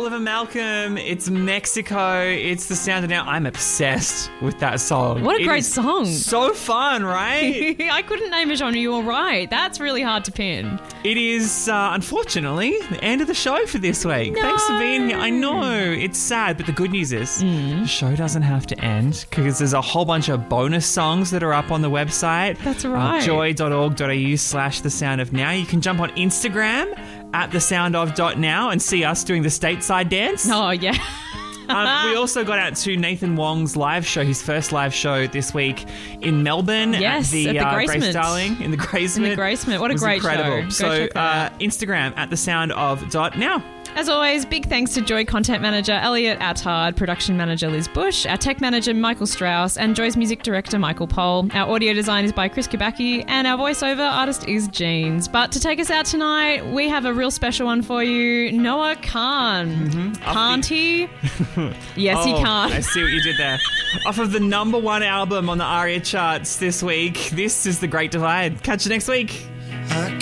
Oliver Malcolm. It's Mexico. It's The Sound of Now. I'm obsessed with that song. What a great song. So fun, right? I couldn't name a genre. You're right. That's really hard to pin. It is, unfortunately, the end of the show for this week. No. Thanks for being here. I know, it's sad, but the good news is the show doesn't have to end because there's a whole bunch of bonus songs that are up on the website. That's right. Joy.org.au/The Sound of Now. You can jump on Instagram at thesoundof.now and see us doing the stateside dance. Oh, yeah. We also got out to Nathan Wong's live show, his first live show this week in Melbourne. Yes, at the Grace Grace Darling in the Graceman. In the Graceman. What a great incredible. show. Go So check that out. Instagram at thesoundof.now. As always, big thanks to Joy Content Manager Elliot Attard, Production Manager Liz Bush, our Tech Manager Michael Strauss, and Joy's Music Director Michael Pohl. Our audio design is by Chris Kubacki, and our voiceover artist is Jeans. But to take us out tonight, we have a real special one for you, Noah Kahan. Can't he? Yes, he can't. I see what you did there. Off of the #1 album on the ARIA charts this week, this is The Great Divide. Catch you next week. I